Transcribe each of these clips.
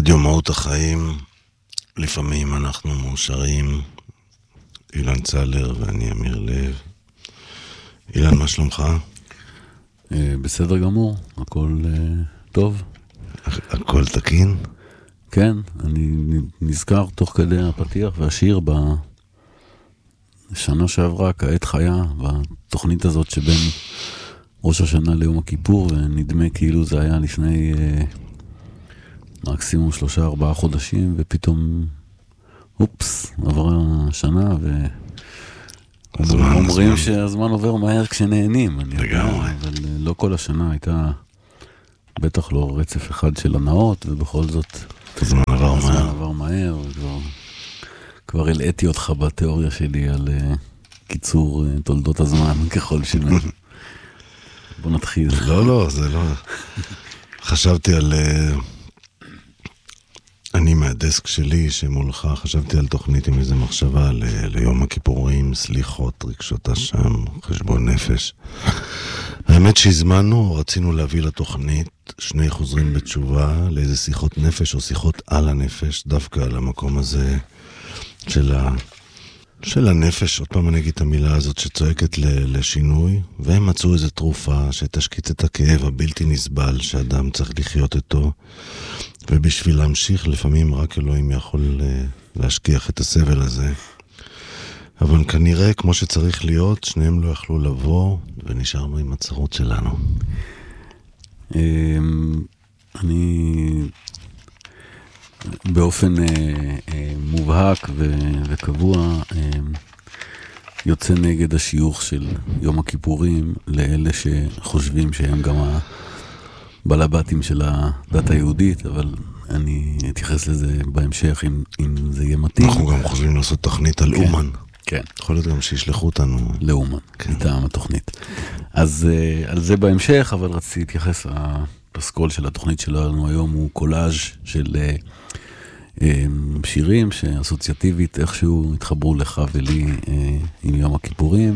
רדיו מהות החיים, לפעמים אנחנו מאושרים. אילן צלר ואני אמיר לב. אילן, מה שלומך? בסדר גמור, הכל טוב. הכל תקין? כן, אני נזכר תוך כדי הפתיח והשיר בשנה שעברה, כעת חיה, בתוכנית הזאת שבין ראש השנה ליום הכיפור, ונדמה כאילו זה היה לפני מקסימום 3-4 חודשים, ופתאום, אופס, עברה שנה, אומרים שהזמן עובר מהר כשנהנים. לגמרי. אבל לא כל השנה הייתה, בטח לא רצף אחד של הנאות, ובכל זאת, הזמן עבר מהר, וכבר הלאתי אותך בתיאוריה שלי על קיצור תולדות הזמן ככל שנה. בוא נתחיל. לא, זה לא. חשבתי על... אני מהדסק שלי שמולך חשבתי על תוכנית עם איזה מחשבה ליום הכיפורים, סליחות, רגשות אשם, חשבון נפש. האמת שהזמנו, רצינו להביא לתוכנית שני חוזרים בתשובה לאיזה שיחות נפש או שיחות על הנפש, דווקא על המקום הזה של הנפש. עוד פעם אני אגיד את המילה הזאת שצועקת לשינוי, והם מצאו איזו תרופה שתשקיץ את הכאב הבלתי נסבל שאדם צריך לחיות איתו, ובשביל להמשיך לפעמים רק אלוהים יכול להשכיח את הסבל הזה. אבל כנראה כמו שצריך להיות, שניהם לא יכלו לבוא, ונשארנו עם הצרות שלנו. אני באופן מובהק וקבוע יוצא נגד השיוך של יום הכיפורים לאלה שחושבים שהם גם הבלבטים של הדת היהודית, אבל אני אתייחס לזה בהמשך אם זה יהיה מתאים. אנחנו גם חושבים לעשות תוכנית על אומן. כן. יכול להיות גם שישלחו אותנו. לאומן, מטעם התוכנית. אז על זה בהמשך, אבל רציתי להתייחס, הפסקול של התוכנית שלנו היום הוא קולאז' של שירים שאסוציאטיבית איכשהו התחברו לך ולי עם יום הכיפורים.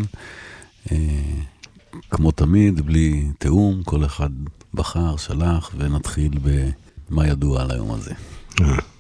כמו תמיד, בלי תאום, כל אחד בחר, שלח, ונתחיל במה ידוע על היום הזה.